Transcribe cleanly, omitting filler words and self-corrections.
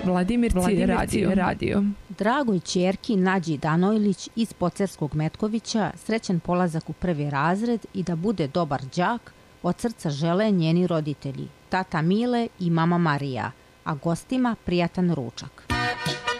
Vladimirci radio. Dragoj ćerki Nađi Danojlić iz Pocerskog Metkovića srećan polazak u prvi razred i da bude dobar đak od srca žele njeni roditelji, tata Mile i mama Marija, a gostima prijatan ručak.